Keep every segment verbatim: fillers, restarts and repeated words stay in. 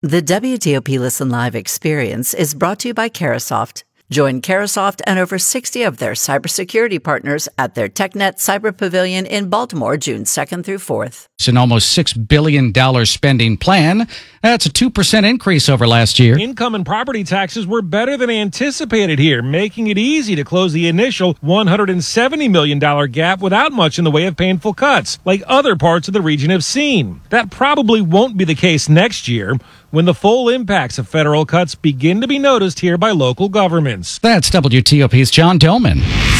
The W T O P Listen Live experience is brought to you by Carahsoft. Join Carahsoft and over sixty of their cybersecurity partners at their TechNet Cyber Pavilion in Baltimore, June second through fourth. It's an almost six billion dollars spending plan. That's a two percent increase over last year. Income and property taxes were better than anticipated here, making it easy to close the initial one hundred seventy million dollars gap without much in the way of painful cuts, like other parts of the region have seen. That probably won't be the case next year, when the full impacts of federal cuts begin to be noticed here by local governments. That's W T O P's John Doman.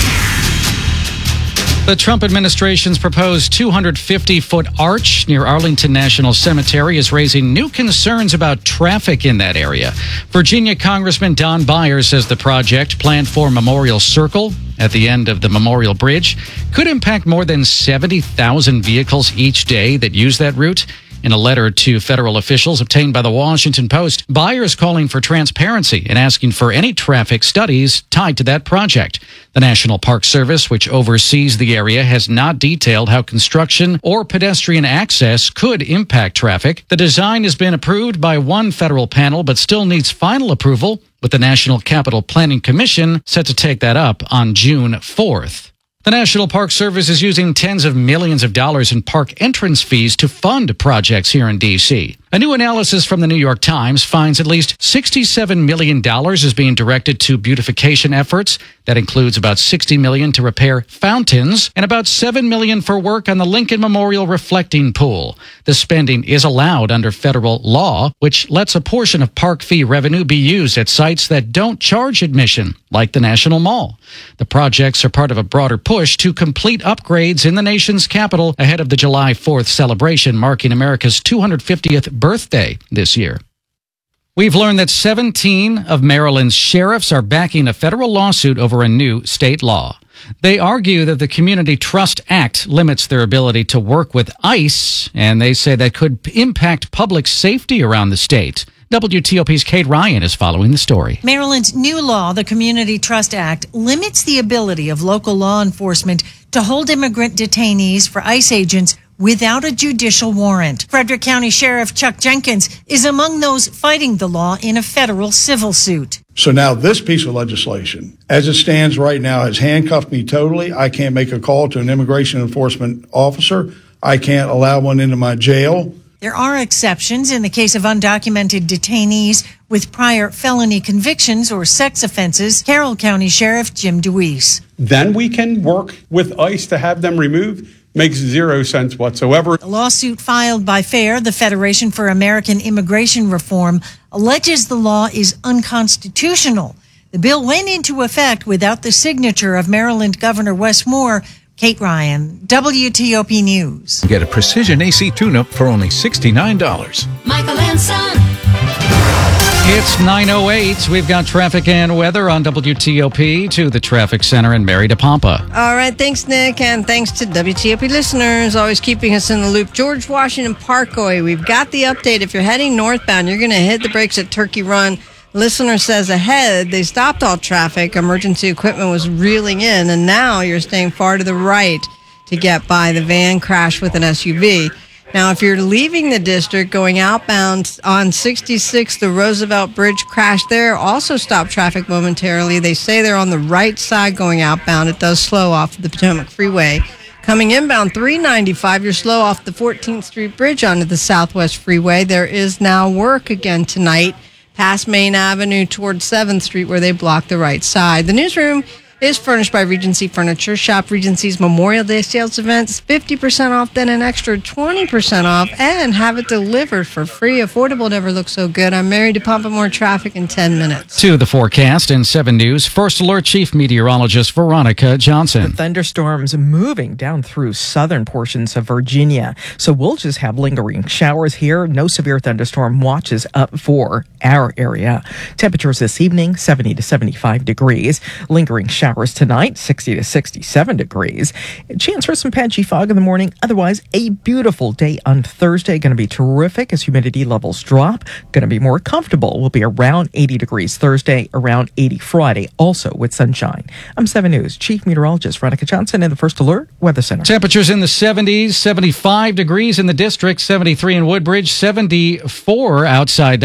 The Trump administration's proposed two hundred fifty foot arch near Arlington National Cemetery is raising new concerns about traffic in that area. Virginia Congressman Don Byers says the project, planned for Memorial Circle at the end of the Memorial Bridge, could impact more than seventy thousand vehicles each day that use that route. In a letter to federal officials obtained by the Washington Post, Byers calling for transparency and asking for any traffic studies tied to that project. The National Park Service, which oversees the area, has not detailed how construction or pedestrian access could impact traffic. The design has been approved by one federal panel, but still needs final approval, with the National Capital Planning Commission set to take that up on June fourth. The National Park Service is using tens of millions of dollars in park entrance fees to fund projects here in D C. A new analysis from the New York Times finds at least sixty-seven million dollars is being directed to beautification efforts. That includes about sixty million dollars to repair fountains and about seven million dollars for work on the Lincoln Memorial Reflecting Pool. The spending is allowed under federal law, which lets a portion of park fee revenue be used at sites that don't charge admission, like the National Mall. The projects are part of a broader push to complete upgrades in the nation's capital ahead of the July fourth celebration marking America's two hundred fiftieth birthday this year. We've learned that seventeen of Maryland's sheriffs are backing a federal lawsuit over a new state law. They argue that the Community Trust Act limits their ability to work with ICE, and they say that could impact public safety around the state. W T O P's Kate Ryan is following the story. Maryland's new law, the Community Trust Act, limits the ability of local law enforcement to hold immigrant detainees for ICE agents without a judicial warrant. Frederick County Sheriff Chuck Jenkins is among those fighting the law in a federal civil suit. So now this piece of legislation, as it stands right now, has handcuffed me totally. I can't make a call to an immigration enforcement officer. I can't allow one into my jail. There are exceptions in the case of undocumented detainees with prior felony convictions or sex offenses. Carroll County Sheriff Jim DeWeese. Then we can work with ICE to have them removed. Makes zero sense whatsoever. A lawsuit filed by FAIR, the Federation for American Immigration Reform, alleges the law is unconstitutional. The bill went into effect without the signature of Maryland Governor Wes Moore. Kate Ryan, W T O P News. Get a Precision A C tune-up for only sixty-nine dollars. Michael and Son. It's nine oh eight. We've got traffic and weather on W T O P to the Traffic Center in Mary DePompa. All right, thanks, Nick, and thanks to W T O P listeners, always keeping us in the loop. George Washington Parkway, we've got the update. If you're heading northbound, you're going to hit the brakes at Turkey Run. Listener says ahead, they stopped all traffic. Emergency equipment was reeling in, and now you're staying far to the right to get by. The van crashed with an S U V. Now, if you're leaving the district going outbound on sixty-six, the Roosevelt Bridge crashed there. Also stopped traffic momentarily. They say they're on the right side going outbound. It does slow off the Potomac Freeway. Coming inbound three ninety-five, you're slow off the fourteenth Street Bridge onto the Southwest Freeway. There is now work again tonight past Main Avenue towards seventh Street where they block the right side. The newsroom is furnished by Regency Furniture. Shop Regency's Memorial Day sales events, fifty percent off, then an extra twenty percent off, and have it delivered for free. Affordable never looks so good. I'm Mary DePompa. More traffic in ten minutes. To the forecast in seven News, First Alert Chief Meteorologist Veronica Johnson. The thunderstorms moving down through southern portions of Virginia. So we'll just have lingering showers here. No severe thunderstorm watches up for our area. Temperatures this evening, seventy to seventy-five degrees. Lingering showers. Showers tonight, sixty to sixty-seven degrees. Chance for some patchy fog in the morning. Otherwise, a beautiful day on Thursday. Going to be terrific as humidity levels drop. Going to be more comfortable. We'll be around eighty degrees Thursday, around eighty Friday, also with sunshine. I'm seven News Chief Meteorologist Veronica Johnson in the First Alert Weather Center. Temperatures in the seventies, seventy-five degrees in the district, seventy-three in Woodbridge, seventy-four outside